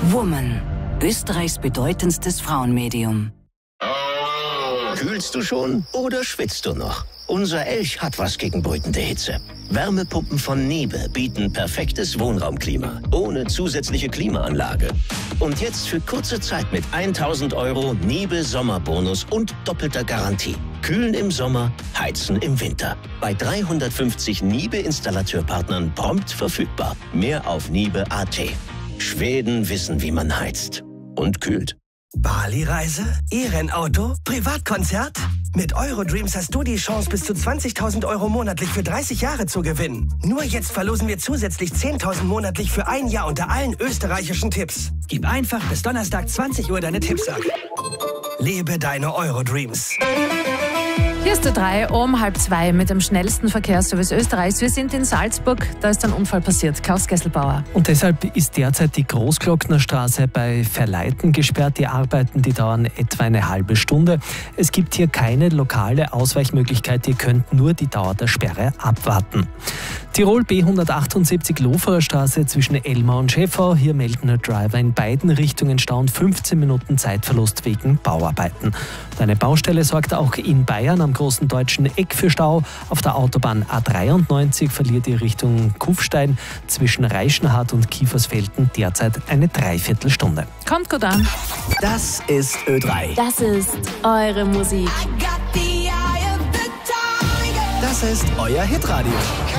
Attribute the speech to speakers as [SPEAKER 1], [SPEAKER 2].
[SPEAKER 1] Woman, Österreichs bedeutendstes Frauenmedium.
[SPEAKER 2] Kühlst du schon oder schwitzt du noch? Unser Elch hat was gegen brütende Hitze. Wärmepumpen von Niebe bieten perfektes Wohnraumklima, ohne zusätzliche Klimaanlage. Und jetzt für kurze Zeit mit 1.000 € Niebe Sommerbonus und doppelter Garantie. Kühlen im Sommer, heizen im Winter. Bei 350 Niebe-Installateurpartnern prompt verfügbar. Mehr auf niebe.at. Schweden wissen, wie man heizt und kühlt.
[SPEAKER 3] Bali-Reise? E-Rennauto? Privatkonzert? Mit Eurodreams hast du die Chance, bis zu 20.000 € monatlich für 30 Jahre zu gewinnen. Nur jetzt verlosen wir zusätzlich 10.000 monatlich für ein Jahr unter allen österreichischen Tipps. Gib einfach bis Donnerstag 20 Uhr deine Tipps ab. Lebe deine Eurodreams.
[SPEAKER 4] Hier ist der 3 um 1:30 mit dem schnellsten Verkehrsservice Österreichs. Wir sind in Salzburg, da ist ein Unfall passiert. Klaus Gesselbauer.
[SPEAKER 5] Und deshalb ist derzeit die Großglocknerstraße bei Verleiten gesperrt. Die Arbeiten, die dauern etwa eine halbe Stunde. Es gibt hier keine lokale Ausweichmöglichkeit. Ihr könnt nur die Dauer der Sperre abwarten. Tirol B178 Loferer Straße zwischen Elmau und Schäffau. Hier melden der Driver in beiden Richtungen Stau und 15 Minuten Zeitverlust wegen Bauarbeiten. Eine Baustelle sorgt auch in Bayern am großen deutschen Eck für Stau. Auf der Autobahn A93 verliert die Richtung Kufstein zwischen Reichenhardt und Kiefersfelden derzeit eine Dreiviertelstunde.
[SPEAKER 4] Kommt gut an.
[SPEAKER 3] Das ist Ö3.
[SPEAKER 4] Das ist eure Musik.
[SPEAKER 3] Das ist euer Hitradio.